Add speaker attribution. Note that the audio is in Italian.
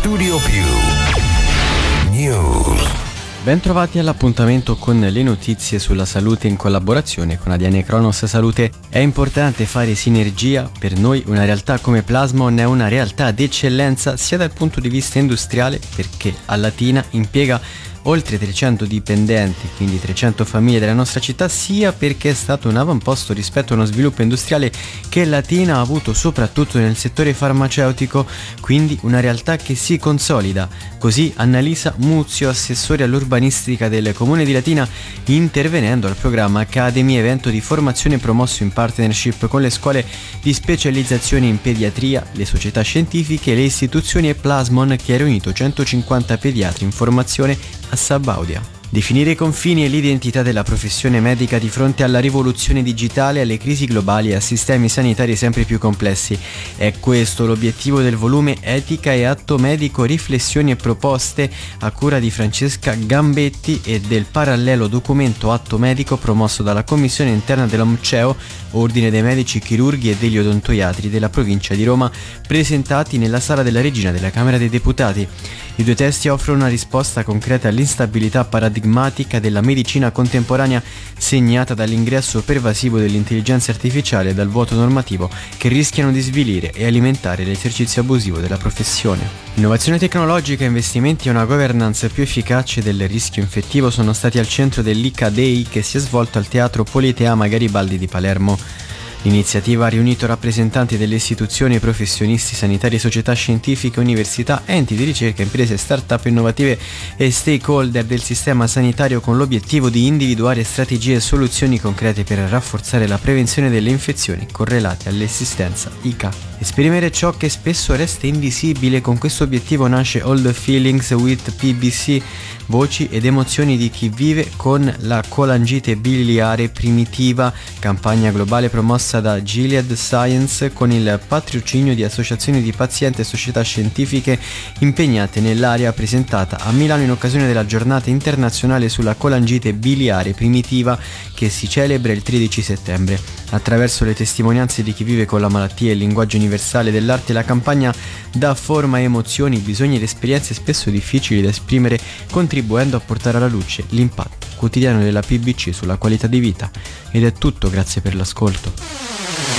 Speaker 1: Studio Più News.
Speaker 2: Bentrovati all'appuntamento con le notizie sulla salute in collaborazione con ADN Cronos Salute. È importante fare sinergia. Per noi una realtà come Plasmon è una realtà d'eccellenza sia dal punto di vista industriale, perché a Latina impiega oltre 300 dipendenti, quindi 300 famiglie della nostra città, sia perché è stato un avamposto rispetto a uno sviluppo industriale che Latina ha avuto soprattutto nel settore farmaceutico, quindi una realtà che si consolida. Così Annalisa Muzio, assessore all'urbanistica del Comune di Latina, intervenendo al programma Academy, evento di formazione promosso in partnership con le scuole di specializzazione in pediatria, le società scientifiche, le istituzioni e Plasmon, che ha riunito 150 pediatri in formazione a Sabaudia. Definire i confini e l'identità della professione medica di fronte alla rivoluzione digitale, alle crisi globali e a sistemi sanitari sempre più complessi. È questo l'obiettivo del volume Etica e Atto Medico, riflessioni e proposte a cura di Francesca Gambetti e del parallelo documento Atto Medico promosso dalla commissione interna dell'OMCEO, Ordine dei Medici Chirurghi e degli Odontoiatri della provincia di Roma, presentati nella Sala della Regina della Camera dei Deputati. I due testi offrono una risposta concreta all'instabilità paradigmatica della medicina contemporanea, segnata dall'ingresso pervasivo dell'intelligenza artificiale e dal vuoto normativo che rischiano di svilire e alimentare l'esercizio abusivo della professione. Innovazione tecnologica, investimenti e una governance più efficace del rischio infettivo sono stati al centro dell'ICA-Day, che si è svolto al Teatro Politeama Garibaldi di Palermo. L'iniziativa ha riunito rappresentanti delle istituzioni, professionisti sanitari, società scientifiche, università, enti di ricerca, imprese, start-up innovative e stakeholder del sistema sanitario, con l'obiettivo di individuare strategie e soluzioni concrete per rafforzare la prevenzione delle infezioni correlate all'assistenza ICA. Esprimere ciò che spesso resta invisibile. Con questo obiettivo nasce All the Feelings with PBC, voci ed emozioni di chi vive con la colangite biliare primitiva, campagna globale promossa da Gilead Science con il patrocinio di associazioni di pazienti e società scientifiche impegnate nell'area, presentata a Milano in occasione della giornata internazionale sulla colangite biliare primitiva, che si celebra il 13 settembre. Attraverso le testimonianze di chi vive con la malattia e il linguaggio universale dell'arte, la campagna dà forma a emozioni, bisogni ed esperienze spesso difficili da esprimere, contribuendo a portare alla luce l'impatto quotidiano della PBC sulla qualità di vita. Ed è tutto, grazie per l'ascolto.